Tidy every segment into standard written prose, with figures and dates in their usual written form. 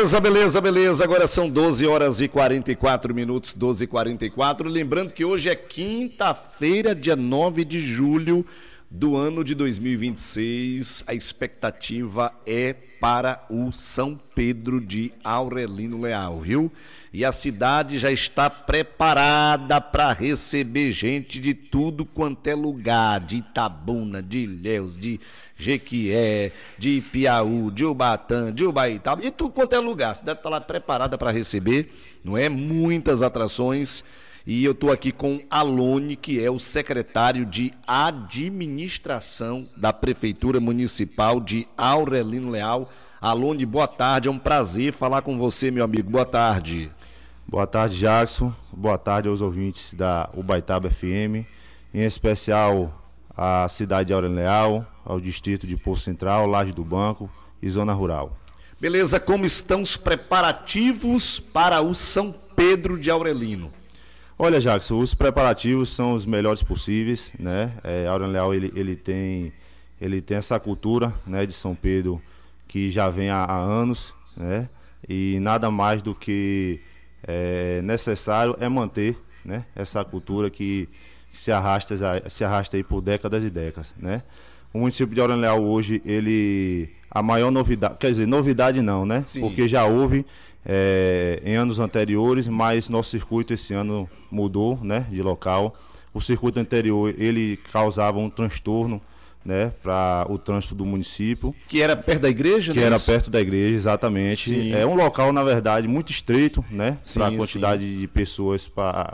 Beleza, beleza, beleza. Agora são 12 horas e 44 minutos, 12h44. Lembrando que hoje é quinta-feira, dia 9 de julho do ano de 2026. A expectativa é para o São Pedro de Aurelino Leal, viu? E a cidade já está preparada para receber gente de tudo quanto é lugar, de Itabuna, de Ilhéus, de Jequié, de Piauí, de Ubatã, de Ubaitaba, e tudo quanto é lugar. A cidade está lá preparada para receber, não é? Muitas atrações. E eu estou aqui com Alone, que é o secretário de administração da Prefeitura Municipal de Aurelino Leal. Alone, boa tarde, é um prazer falar com você, meu amigo. Boa tarde. Boa tarde, Jackson. Boa tarde aos ouvintes da Ubaitaba FM, em especial à cidade de Aurelino Leal, ao distrito de Poço Central, Laje do Banco e Zona Rural. Beleza, como estão os preparativos para o São Pedro de Aurelino? Olha, Jackson, os preparativos são os melhores possíveis, né? Aurelino Leal, ele tem essa cultura, né, de São Pedro que já vem há anos, né? E nada mais do que necessário é manter, né, essa cultura que se arrasta aí por décadas e décadas, né? O município de Aurelino Leal hoje, a maior novidade, quer dizer, novidade não, né? Sim. Porque já houve em anos anteriores, mas nosso circuito esse ano mudou, né, de local. O circuito anterior, ele causava um transtorno, né, para o trânsito do município. Que era perto da igreja, né? Que era perto da igreja, exatamente. Sim. É um local, na verdade, muito estreito, né, para a Sim, quantidade sim. de pessoas para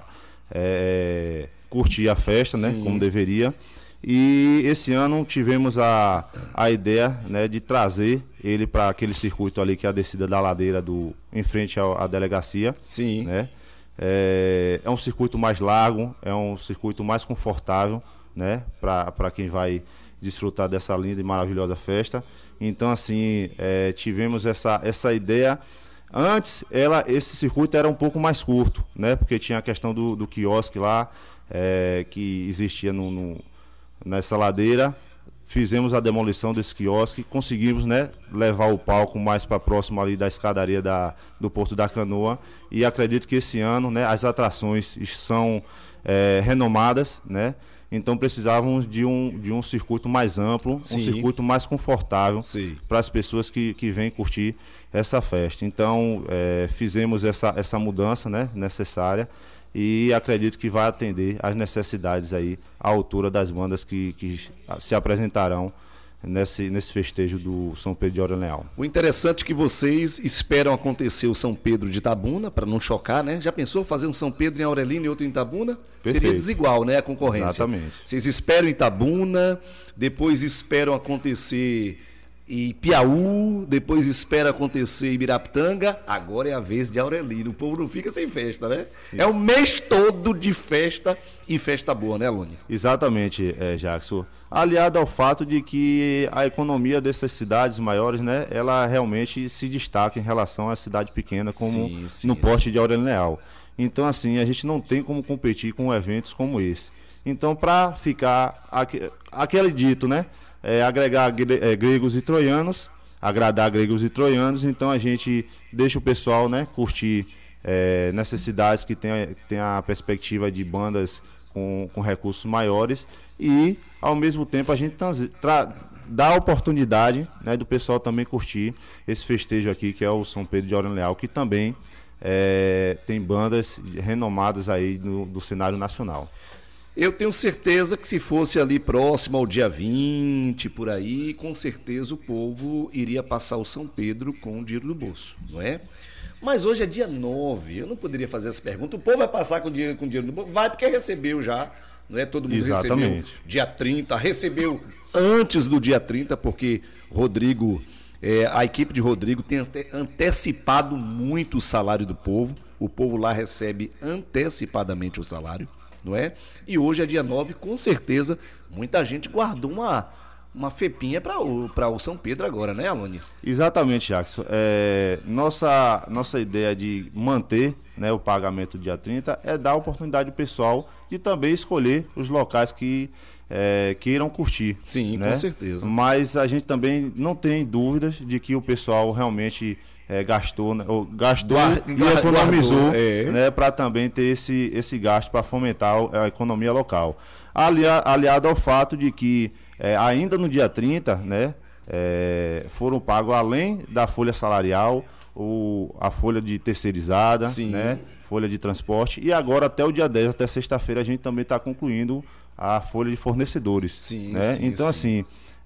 curtir a festa, né, Sim. como deveria. E esse ano tivemos a ideia, né, de trazer ele para aquele circuito ali, que é a descida da ladeira em frente à delegacia. Sim. Né? É um circuito mais largo, é um circuito mais confortável, né, para quem vai desfrutar dessa linda e maravilhosa festa. Então, assim, tivemos essa ideia. Antes, esse circuito era um pouco mais curto, né, porque tinha a questão do quiosque lá, que existia nessa ladeira. Fizemos a demolição desse quiosque, conseguimos, né, levar o palco mais para próximo ali da escadaria do Porto da Canoa, e acredito que esse ano, né, as atrações são renomadas, né, então precisávamos de um circuito mais amplo, Sim. Um circuito mais confortável para as pessoas que vêm curtir essa festa. Então fizemos essa mudança, né, necessária, e acredito que vai atender às necessidades aí, à altura das bandas que se apresentarão nesse festejo do São Pedro de Aurelino Leal. O interessante é que vocês esperam acontecer o São Pedro de Itabuna, para não chocar, né? Já pensou fazer um São Pedro em Aurelino e outro em Itabuna? Perfeito. Seria desigual, né, a concorrência. Exatamente. Vocês esperam em Itabuna, depois esperam acontecer em Piauí, depois espera acontecer em Ibirapitanga, agora é a vez de Aurelino. O povo não fica sem festa, né? Sim. É o mês todo de festa, e festa boa, né, Alone? Exatamente, Jackson. Aliado ao fato de que a economia dessas cidades maiores, né, ela realmente se destaca em relação à cidade pequena, como no porte de Aurelino Leal. Então, assim, a gente não tem como competir com eventos como esse. Então, para ficar aquele dito, né, agregar gregos e troianos, agradar gregos e troianos, então a gente deixa o pessoal, né, curtir necessidades que tem a perspectiva de bandas com recursos maiores, e ao mesmo tempo a gente dá a oportunidade, né, do pessoal também curtir esse festejo aqui, que é o São Pedro de Aurelino Leal, que também tem bandas renomadas aí do cenário nacional. Eu tenho certeza que se fosse ali próximo ao dia 20, por aí, com certeza o povo iria passar o São Pedro com o dinheiro no bolso, não é? Mas hoje é dia 9, eu não poderia fazer essa pergunta. O povo vai passar com dinheiro no bolso? Vai, porque recebeu já, não é? Todo mundo recebeu dia 30, recebeu antes do dia 30, porque Rodrigo, a equipe de Rodrigo tem antecipado muito o salário do povo. O povo lá recebe antecipadamente o salário, não é? E hoje é dia 9, com certeza muita gente guardou uma fepinha para o São Pedro agora, né, Alone? Exatamente, Jackson. Nossa ideia de manter, né, o pagamento dia 30 é dar a oportunidade ao pessoal de também escolher os locais que queiram curtir. Sim, né? Com certeza. Mas a gente também não tem dúvidas de que o pessoal realmente gastou, né? E economizou, né? Para também ter esse gasto para fomentar a economia local. Aliado ao fato de que ainda no dia 30, né? Foram pagos, além da folha salarial, a folha de terceirizada, né? Folha de transporte, e agora até o dia 10, até sexta-feira, a gente também está concluindo a folha de fornecedores. Né? Então, assim,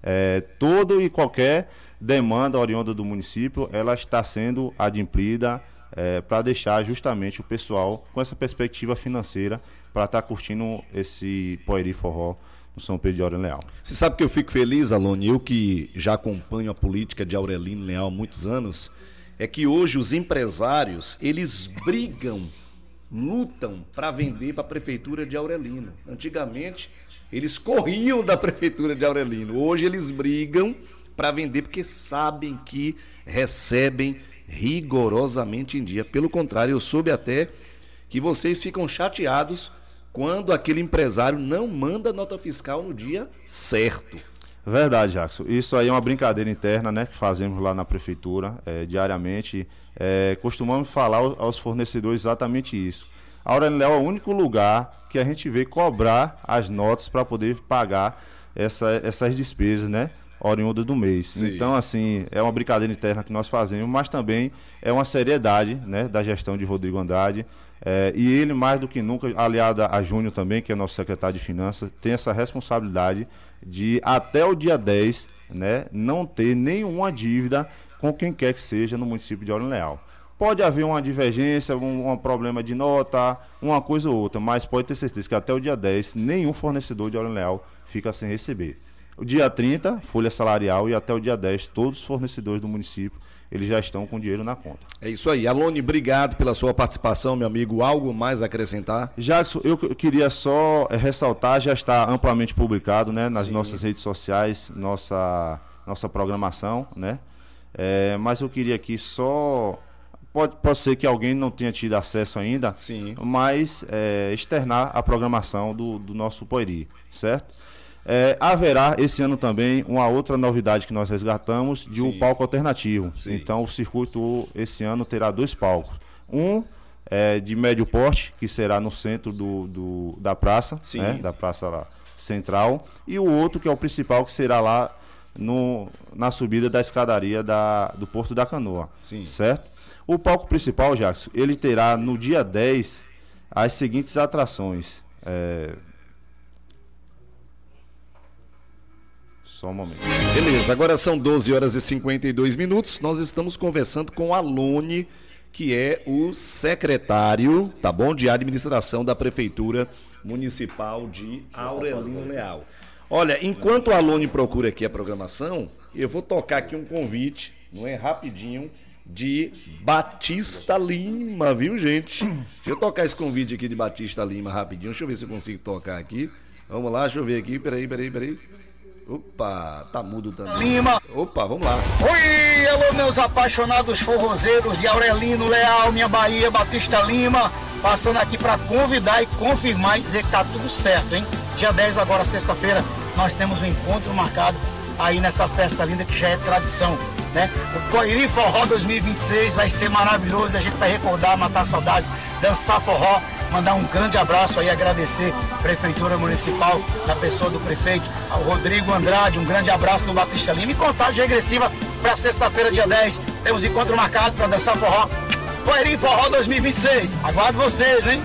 toda e qualquer demanda oriunda do município, ela está sendo adimplida para deixar justamente o pessoal com essa perspectiva financeira para estar curtindo esse Poeri Forró no São Pedro de Aurelino Leal. Você sabe que eu fico feliz, Alone, eu que já acompanho a política de Aurelino Leal há muitos anos, é que hoje os empresários, eles brigam, lutam para vender para a prefeitura de Aurelino. Antigamente, eles corriam da prefeitura de Aurelino. Hoje eles brigam para vender porque sabem que recebem rigorosamente em dia. Pelo contrário, eu soube até que vocês ficam chateados quando aquele empresário não manda nota fiscal no dia certo. Verdade, Jackson. Isso aí é uma brincadeira interna, né, que fazemos lá na prefeitura diariamente. Costumamos falar aos fornecedores exatamente isso. A Aurelino Leal é o único lugar que a gente vê cobrar as notas para poder pagar essas despesas, né, oriundas do mês. Sim. Então, assim, é uma brincadeira interna que nós fazemos, mas também é uma seriedade, né, da gestão de Rodrigo Andrade. E ele, mais do que nunca, aliado a Júnior também, que é nosso secretário de Finanças, tem essa responsabilidade de, até o dia 10, né, não ter nenhuma dívida com quem quer que seja no município de Aurelino Leal. Pode haver uma divergência, um problema de nota, uma coisa ou outra, mas pode ter certeza que até o dia 10, nenhum fornecedor de Aurelino Leal fica sem receber. O dia 30, folha salarial, e até o dia 10, todos os fornecedores do município, eles já estão com dinheiro na conta. É isso aí. Alone, obrigado pela sua participação, meu amigo. Algo mais a acrescentar? Jackson, eu queria só ressaltar, já está amplamente publicado, né, nas nossas redes sociais, nossa programação, né? Mas eu queria aqui só... Pode ser que alguém não tenha tido acesso ainda, mas externar a programação do nosso Poeri, certo? Haverá esse ano também uma outra novidade que nós resgatamos de um palco alternativo. Então o circuito esse ano terá 2 palcos. Um de médio porte, que será no centro da praça, né, da praça lá, central, e o outro que é o principal, que será lá na subida da escadaria do Porto da Canoa, certo? O palco principal, Jackson, ele terá no dia 10 as seguintes atrações. Só um momento. Beleza, agora são 12 horas e 52 minutos. Nós estamos conversando com o Alone, que é o secretário, tá bom, de administração da Prefeitura Municipal de Aurelino Leal. Olha, enquanto o Alone procura aqui a programação, eu vou tocar aqui um convite, não é, rapidinho, de Batista Lima, viu, gente? Deixa eu tocar esse convite aqui de Batista Lima rapidinho. Deixa eu ver se eu consigo tocar aqui. Vamos lá, deixa eu ver aqui. Peraí. Opa, tá mudo também. Lima. Opa, vamos lá. Oi, alô, meus apaixonados forrozeiros de Aurelino Leal, minha Bahia, Batista Lima. Passando aqui para convidar e confirmar e dizer que tá tudo certo, hein? Dia 10, agora, sexta-feira, nós temos um encontro marcado aí nessa festa linda que já é tradição, né? O Poeri Forró 2026 vai ser maravilhoso, a gente vai recordar, matar saudade, dançar forró, mandar um grande abraço aí, agradecer a Prefeitura Municipal, na pessoa do prefeito, ao Rodrigo Andrade, um grande abraço do Batista Lima, e contagem regressiva para sexta-feira, dia 10, temos encontro marcado para dançar forró, Poeri Forró 2026, aguardo vocês, hein?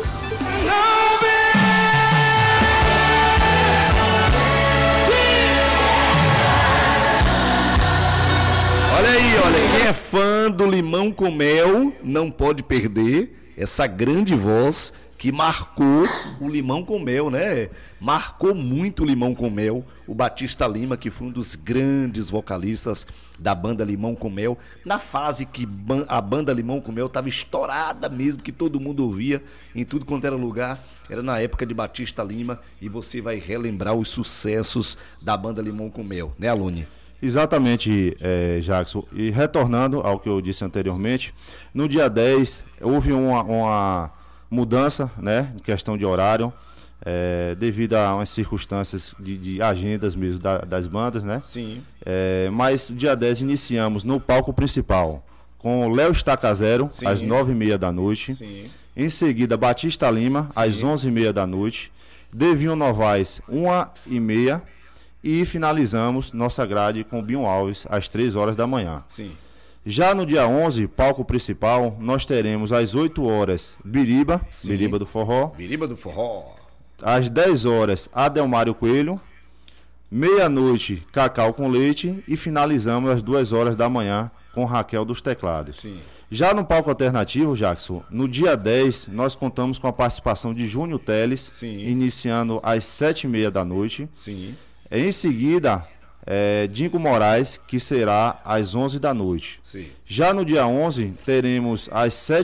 Olha, quem é fã do Limão com Mel não pode perder essa grande voz que marcou o Limão com Mel, né? Marcou muito o Limão com Mel, o Batista Lima, que foi um dos grandes vocalistas da banda Limão com Mel, na fase que a banda Limão com Mel estava estourada mesmo, que todo mundo ouvia em tudo quanto era lugar, era na época de Batista Lima, e você vai relembrar os sucessos da banda Limão com Mel, né, Alone? Exatamente, Jackson. E retornando ao que eu disse anteriormente, no dia 10 houve uma mudança, né, em questão de horário. devido a umas circunstâncias de agendas mesmo das bandas, né? Sim. Mas dia 10 iniciamos no palco principal com o Léo Estaca Zero, Sim. às 9h30 da noite. Sim. Em seguida, Batista Lima, Sim. às 11h30 da noite. Devinho Novaes, 1h30. E finalizamos nossa grade com Binho Alves, às 3 horas da manhã. Sim. Já no dia 11, palco principal, nós teremos às 8 horas Biriba, Sim. Biriba do Forró. Biriba do Forró. Às 10 horas, Adelmário Coelho. Meia-noite, Cacau com Leite. E finalizamos às 2 horas da manhã com Raquel dos Teclados. Sim. Já no palco alternativo, Jackson, no dia 10, nós contamos com a participação de Júnior Teles, Sim. iniciando às 7h30 da noite. Sim. Em seguida, Dingo Moraes, que será às 11 da noite. Sim. Já no dia 11, teremos às